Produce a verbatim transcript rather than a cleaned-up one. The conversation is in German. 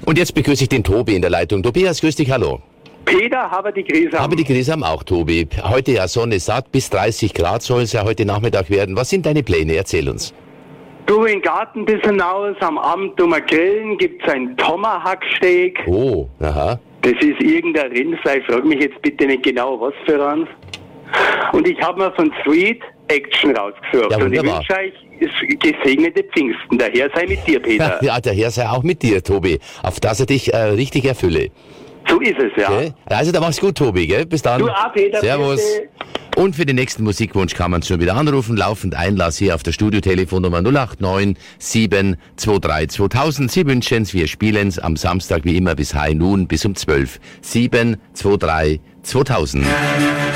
Und jetzt begrüße ich den Tobi in der Leitung. Tobias, grüß dich, hallo. Peter, habe die Grisam. Habe die Grisam auch, Tobi. Heute ja Sonne satt, bis dreißig Grad soll es ja heute Nachmittag werden. Was sind deine Pläne? Erzähl uns. Du, in den Garten ein bisschen aus, am Abend um grillen, gibt's ein Tomahawk-Steak. Oh, aha. Das ist irgendein Rindfleisch, frag mich jetzt bitte nicht genau, was für eins. Und ich habe mir von Sweet Action rausgesucht. Ja, und ich wunderbar. wünsche euch gesegnete Pfingsten. Der Herr sei mit dir, Peter. Ja, der Herr sei auch mit dir, Tobi, auf dass er dich äh, richtig erfülle. So ist es, ja. Gell? Also, da mach's gut, Tobi, gell? Bis dann. Du auch, Peter. Servus. Bitte. Und für den nächsten Musikwunsch kann man schon wieder anrufen. Laufend Einlass hier auf der Studiotelefonnummer null acht neun sieben zwei drei zweitausend. Sie wünschen's, wir spielen's am Samstag wie immer bis High Noon bis um zwölf. sieben zwei drei zweitausend.